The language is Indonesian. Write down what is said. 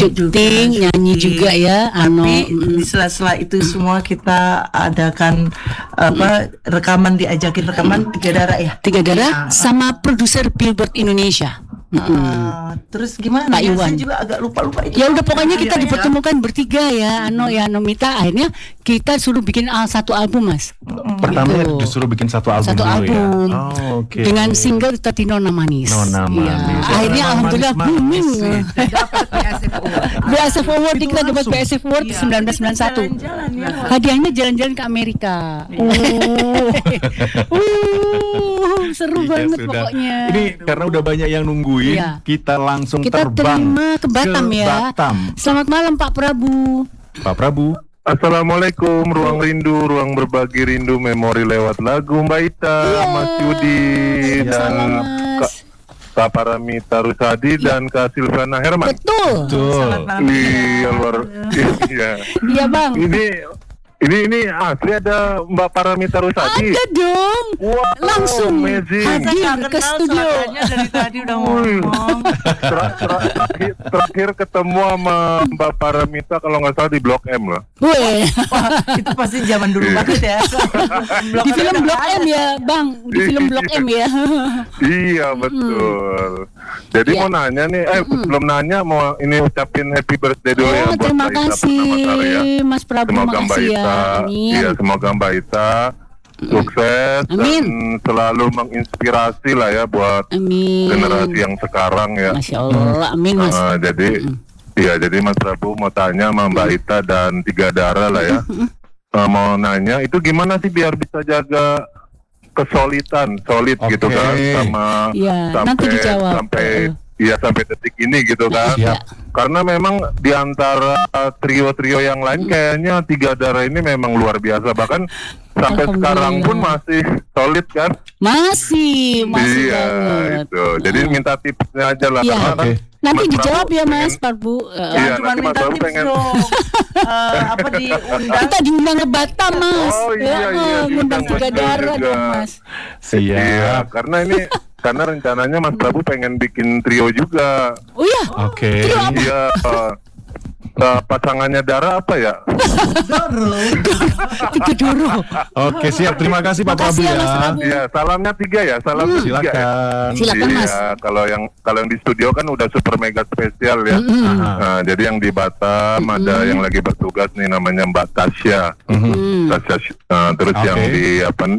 syuting, nyanyi juga ya. Tapi di sela-sela itu semua kita adakan rekaman, diajakin rekaman Tiga Darah ya. Tiga Darah sama produser Billboard Indonesia. Terus gimana? Pak Ya, Iwan. saya juga agak lupa itu. Ya udah pokoknya kita dipertemukan bertiga ya, Nomita. Akhirnya kita suruh bikin satu album, Mas. Pertama Gitu. disuruh bikin satu album Satu dulu album. ya. Oh, oke. Dengan single Tati Nona Manis. Nona Manis. Iya. Akhirnya alhamdulillah booming. BASF Award kita dapat BASF Award 1991. Jalan-jalan ya. Hadiahnya jalan-jalan ke Amerika. Seru Iya, banget sudah. pokoknya. Ini karena udah banyak yang nungguin, Iya. kita langsung Kita terbang terima ke Batam ya. Batam. Selamat malam Pak Prabu. Pak Prabu. Assalamualaikum, ruang rindu, ruang berbagi rindu, memori lewat lagu Mbak Ita, Mas Yudi, dan Kak Paramita Rusadi dan Kak Silvana Herman. Betul. Betul. Iya, luar iya. Iya Bang. Ini asli ada Mbak Paramita Rusadi. Ada dong. Wow, Langsung amazing. hadir ke studio. Dari tadi udah ngomong. Terakhir ketemu sama Mbak Paramita kalau nggak salah di Blok M loh. Weh. Wah, itu pasti zaman dulu banget ya. Di film Blok M ya, Bang. Di film Blok M ya. Iya betul. Jadi Iya. mau nanya nih, belum nanya mau ini ucapin happy birthday dulu ya Oh, buat terima Mbak Ita kasih pertama kali ya. Mas Prabu, Semoga Mbak makasih ya. Ita, Amin. iya semoga Mbak Ita sukses Amin. dan selalu menginspirasi lah ya buat Amin. generasi yang sekarang ya. Masya Allah, amin Mas. Jadi Mas Prabu mau tanya sama Mbak Ita dan Tiga Darah lah ya. Mau nanya itu gimana sih biar bisa jaga kesulitan, solid gitu kan sama Iya, nanti dijawab. sampai detik ini gitu kan. Iya. Karena memang di antara trio-trio yang lain kayaknya Tiga Darah ini memang luar biasa, bahkan sampai sekarang pun masih solid kan. Masih Iya banget. itu. Jadi minta tipsnya aja lah. Iya. Karena kan Nanti Mas dijawab Prabu ya Mas pengen- Prabu. Iya, Cuma nanti Mas minta Prabu tips pengen dong. Diundang. Kita diundang ke Batam Mas. Oh, iya, Ya, ngundang diundang Tiga betul Darah juga. dong Mas. Iya, karena rencananya Mas Prabu pengen bikin trio juga. Oh iya. Oke. Trio apa? Iya, pasangannya Dara apa ya? Tiga Doro. Oke, siap. Terima kasih Pak Prabu Makasih ya, ya. Mas Prabu. Iya, salamnya 3 ya, salamnya 3 ya. Silakan. Silakan, Iya, Mas. kalau yang di studio kan udah super mega spesial ya. Nah, jadi yang di Batam ada yang lagi bertugas nih namanya Mbak Tasya. Tasya, terus Oke. yang